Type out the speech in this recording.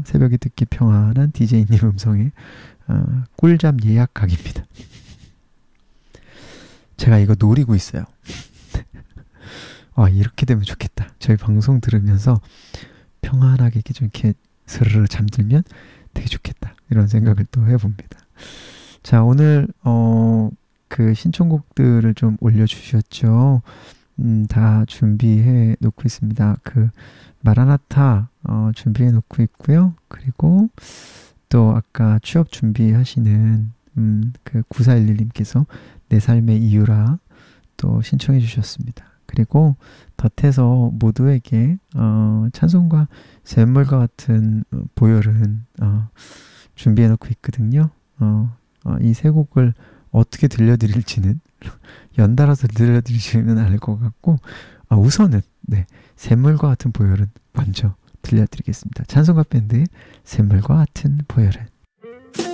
새벽에 듣기 평안한 DJ님 음성의 꿀잠 예약 각입니다. 제가 이거 노리고 있어요. 이렇게 되면 좋겠다. 저희 방송 들으면서 평안하게 이렇게 좀 이렇게 스르르 잠들면 되게 좋겠다. 이런 생각을 또 해봅니다. 자, 오늘 그 신청곡들을 좀 올려주셨죠. 다 준비해 놓고 있습니다. 그 마라나타 준비해 놓고 있고요. 그리고 또 아까 취업 준비하시는 그 9411님께서 내 삶의 이유라 또 신청해 주셨습니다. 그리고 덧해서 모두에게 찬송과 샘물과 같은 보혈은 준비해 놓고 있거든요. 이 세 곡을 어떻게 들려드릴지는 연달아서 들려드리지는 않을 것 같고 우선은 샘물과 같은 보혈은 먼저 들려드리겠습니다. 찬송가 밴드의 샘물과 같은 보혈은.